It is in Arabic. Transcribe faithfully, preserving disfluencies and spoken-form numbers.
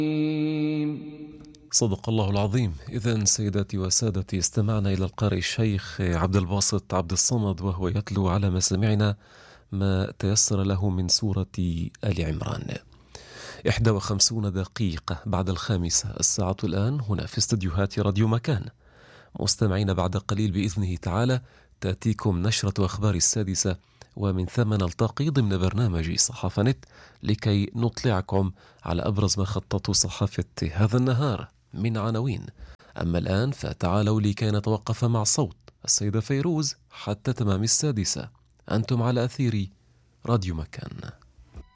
صدق الله العظيم. إذن سيداتي وسادتي، استمعنا إلى القارئ الشيخ عبد الباسط عبد الصمد وهو يتلو على مسامعنا ما تيسر له من سورة آل عمران. إحدى وخمسون دقيقة بعد الخامسة الساعة الآن هنا في استديوهات راديو مكان. مستمعين، بعد قليل بإذنه تعالى تأتيكم نشرة أخبار السادسة، ومن ثم نلتقي ضمن برنامج صحافة نت لكي نطلعكم على أبرز ما خطته صحافة هذا النهار من عناوين. أما الآن فتعالوا لكي نتوقف مع صوت السيدة فيروز حتى تمام السادسة. أنتم على أثير راديو مكان.